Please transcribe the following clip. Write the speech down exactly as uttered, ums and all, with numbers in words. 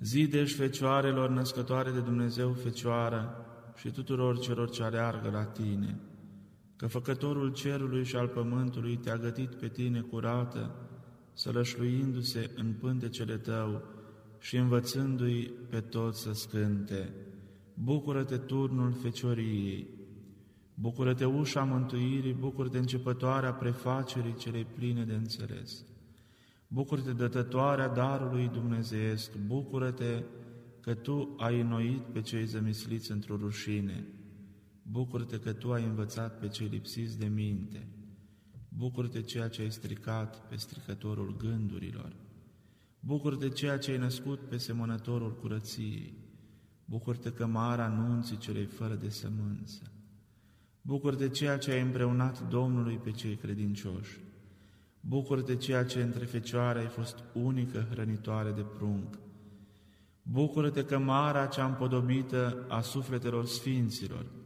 Zideș fecioarelor născătoare de Dumnezeu Fecioară și tuturor celor ce aleargă la tine, că Făcătorul cerului și al pământului te-a gătit pe tine curată, sălășluindu-se în pântecele tău și învățându-i pe toți să scânte. Bucură-te, turnul fecioriei! Bucură-te, ușa mântuirii! Bucură-te, începătoarea prefacerii celei pline de înțeles! Bucură-te, dătătoarea darului dumnezeiesc! Bucură-te că Tu ai înnoit pe cei zămisliți într-o rușine! Bucură-te că Tu ai învățat pe cei lipsiți de minte! Bucură-te ceea ce ai stricat pe stricătorul gândurilor! Bucură-te ceea ce ai născut pe semănătorul curăției! Bucură-te că mare anunții celei fără de sămânță! Bucură-te ceea ce ai împreunat Domnului pe cei credincioși! Bucură-te ceea ce între fecioare ai fost unică hrănitoare de prunc! Bucură-te că marea cea împodobită a sufletelor sfinților,